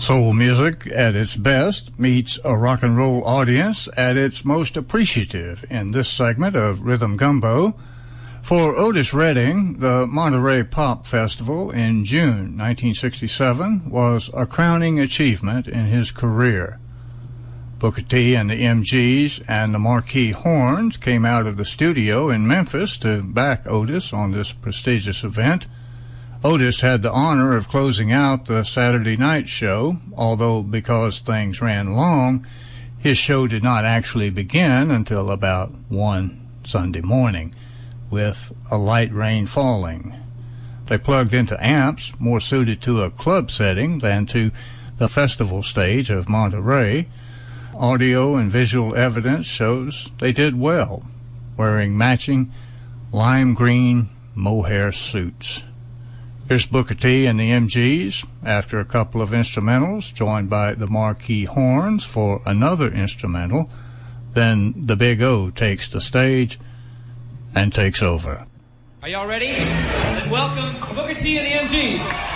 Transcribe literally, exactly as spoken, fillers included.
Soul music at its best meets a rock and roll audience at its most appreciative in this segment of Rhythm Gumbo. For Otis Redding, the Monterey Pop Festival in June nineteen sixty-seven was a crowning achievement in his career. Booker T and the M Gs and the Marquee Horns came out of the studio in Memphis to back Otis on this prestigious event. Otis had the honor of closing out the Saturday night show, although because things ran long, his show did not actually begin until about one Sunday morning, with a light rain falling. They plugged into amps more suited to a club setting than to the festival stage of Monterey. Audio and visual evidence shows they did well, wearing matching lime green mohair suits. Here's Booker T and the M Gs after a couple of instrumentals, joined by the Marquee Horns for another instrumental. Then the Big O takes the stage and takes over. Are y'all ready? Then welcome Booker T and the M Gs.